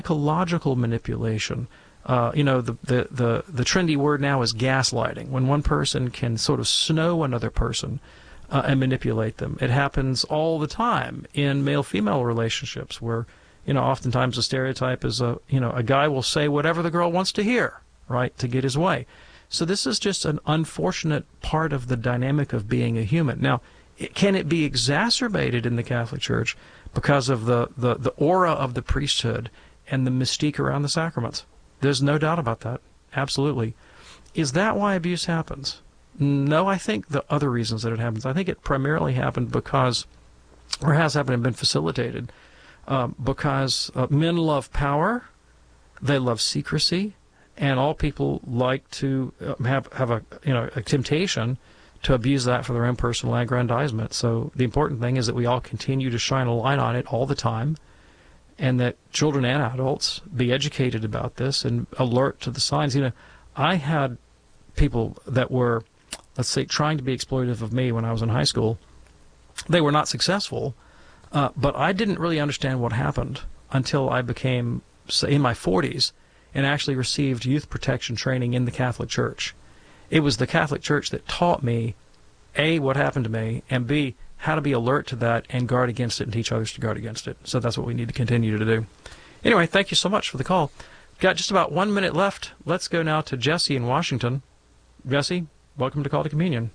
psychological manipulation. The trendy word now is gaslighting, when one person can sort of snow another person and manipulate them. It happens all the time in male-female relationships where, oftentimes the stereotype is a guy will say whatever the girl wants to hear, right, to get his way. So this is just an unfortunate part of the dynamic of being a human. Now, can it be exacerbated in the Catholic Church because of the aura of the priesthood and the mystique around the sacraments? There's no doubt about that. Absolutely. Is that why abuse happens? No, I think the other reasons that it happens. I think it primarily happened because, or has happened and been facilitated, because men love power, they love secrecy, and all people like to have a temptation to abuse that for their own personal aggrandizement. So the important thing is that we all continue to shine a light on it all the time, and that children and adults be educated about this and alert to the signs. I had people that were, let's say, trying to be exploitative of me when I was in high school. They were not successful, but I didn't really understand what happened until I became, say, in my 40s and actually received youth protection training in the Catholic Church. It was the Catholic Church that taught me, A, what happened to me, and B, how to be alert to that and guard against it and teach others to guard against it. So that's what we need to continue to do. Anyway, thank you so much for the call. Got just about 1 minute left. Let's go now to Jesse in Washington. Jesse, welcome to Call to Communion.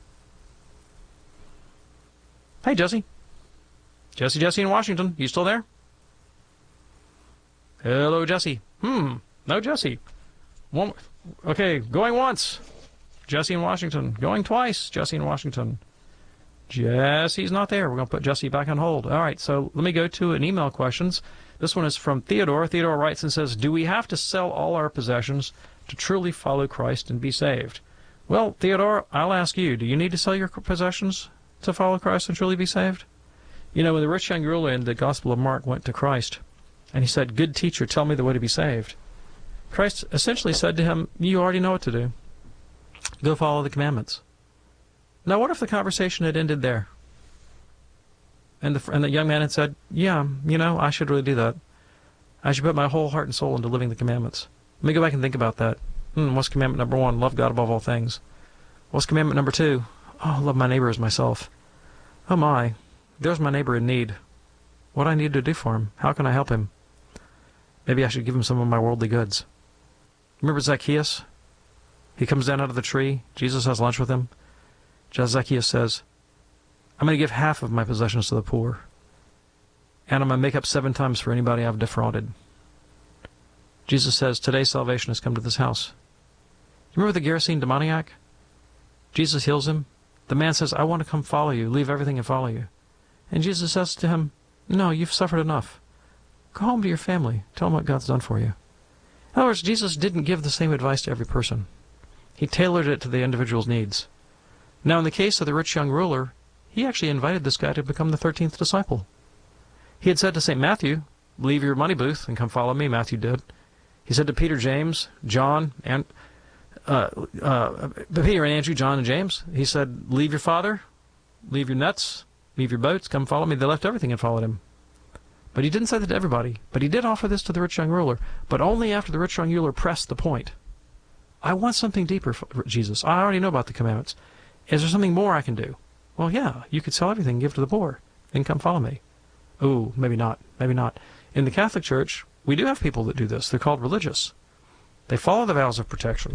Hey, Jesse. Jesse in Washington. You still there? Hello, Jesse. No Jesse. Okay, going once. Jesse in Washington. Going twice. Jesse in Washington. Jesse's not there. We're going to put Jesse back on hold. All right, so let me go to an email questions. This one is from Theodore. Theodore writes and says, do we have to sell all our possessions to truly follow Christ and be saved? Well, Theodore, I'll ask you, do you need to sell your possessions to follow Christ and truly be saved? When the rich young ruler in the Gospel of Mark went to Christ, and he said, good teacher, tell me the way to be saved. Christ essentially said to him, you already know what to do. Go follow the commandments. Now, what if the conversation had ended there? And the young man had said, yeah, I should really do that. I should put my whole heart and soul into living the commandments. Let me go back and think about that. What's commandment number 1? Love God above all things. What's commandment number 2? Oh, love my neighbor as myself. Oh my, there's my neighbor in need. What do I need to do for him? How can I help him? Maybe I should give him some of my worldly goods. Remember Zacchaeus? He comes down out of the tree. Jesus has lunch with him. Zacchaeus says, I'm going to give half of my possessions to the poor, and I'm going to make up 7 times for anybody I've defrauded. Jesus says, today salvation has come to this house. You remember the Gerasene demoniac? Jesus heals him. The man says, I want to come follow you, leave everything and follow you. And Jesus says to him, no, you've suffered enough. Go home to your family. Tell them what God's done for you. In other words, Jesus didn't give the same advice to every person. He tailored it to the individual's needs. Now, in the case of the rich young ruler, he actually invited this guy to become the 13th disciple. He had said to St. Matthew, leave your money booth and come follow me. Matthew did. He said to Peter, James, John, and Peter and Andrew, John and James, he said, leave your father, leave your nets, leave your boats, come follow me. They left everything and followed him. But he didn't say that to everybody. But he did offer this to the rich young ruler, but only after the rich young ruler pressed the point. I want something deeper, Jesus. I already know about the commandments. Is there something more I can do? Well, yeah, you could sell everything and give to the poor, and come follow me. Oh, maybe not, maybe not. In the Catholic Church, we do have people that do this. They're called religious. They follow the vows of perfection,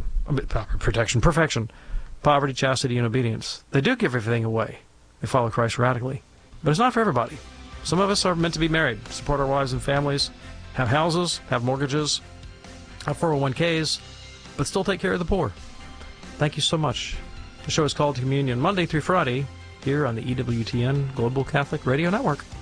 poverty, chastity, and obedience. They do give everything away. They follow Christ radically. But it's not for everybody. Some of us are meant to be married, support our wives and families, have houses, have mortgages, have 401ks, but still take care of the poor. Thank you so much. The show is Called to Communion, Monday through Friday, here on the EWTN Global Catholic Radio Network.